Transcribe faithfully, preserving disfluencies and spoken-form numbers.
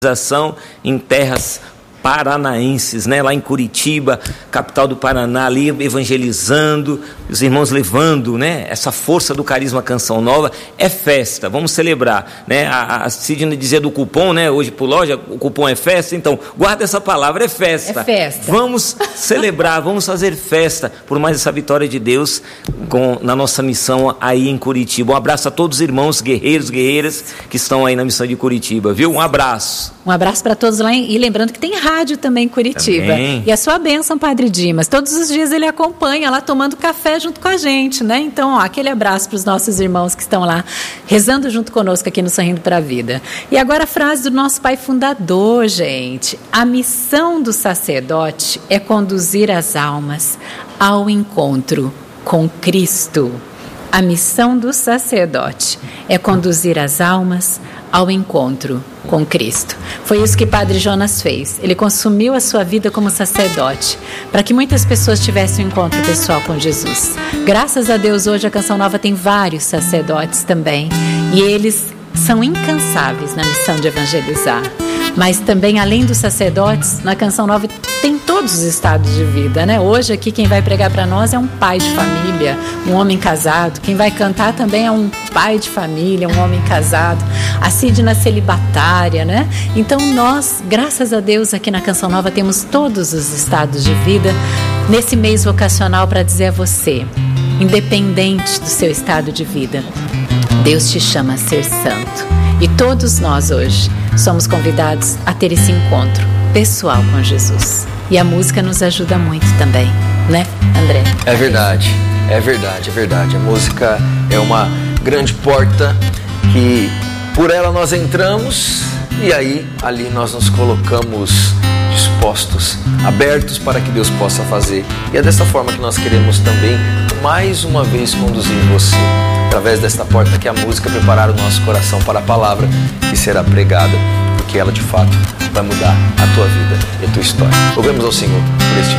Em terras paranaenses, né? Lá em Curitiba, capital do Paraná, ali evangelizando, os irmãos levando, né? Essa força do carisma Canção Nova. É festa, vamos celebrar, né? A, a Sidney dizia do cupom, né? Hoje por loja, o cupom é festa, então guarda essa palavra, é festa. É festa. Vamos celebrar, vamos fazer festa por mais essa vitória de Deus com, na nossa missão aí em Curitiba. Um abraço a todos os irmãos guerreiros, guerreiras que estão aí na missão de Curitiba, viu? Um abraço. Um abraço para todos lá, e lembrando que tem rádio também em Curitiba. Também. E a sua bênção, Padre Dimas. Todos os dias ele acompanha lá tomando café junto com a gente, né? Então, ó, aquele abraço para os nossos irmãos que estão lá rezando junto conosco aqui no Sorrindo para a Vida. E agora a frase do nosso pai fundador, gente. A missão do sacerdote é conduzir as almas ao encontro com Cristo. A missão do sacerdote é conduzir as almas ao encontro com Cristo. Foi isso que Padre Jonas fez. Ele consumiu a sua vida como sacerdote, para que muitas pessoas tivessem um encontro pessoal com Jesus. Graças a Deus, hoje a Canção Nova tem vários sacerdotes também, e eles são incansáveis na missão de evangelizar. Mas também, além dos sacerdotes, na Canção Nova tem todos os estados de vida, né? Hoje aqui quem vai pregar para nós é um pai de família, um homem casado. Quem vai cantar também é um pai de família, um homem casado. A Sidna celibatária, né? Então nós, graças a Deus, aqui na Canção Nova temos todos os estados de vida nesse mês vocacional para dizer a você, independente do seu estado de vida, Deus te chama a ser santo. E todos nós hoje somos convidados a ter esse encontro pessoal com Jesus. E a música nos ajuda muito também, né, André? É verdade, é verdade, é verdade. A música é uma grande porta que por ela nós entramos e aí ali nós nos colocamos dispostos, abertos para que Deus possa fazer. E é dessa forma que nós queremos também mais uma vez conduzir você, através desta porta que a música preparar o nosso coração para a palavra que será pregada, porque ela de fato vai mudar a tua vida e a tua história. Louvemos ao Senhor por este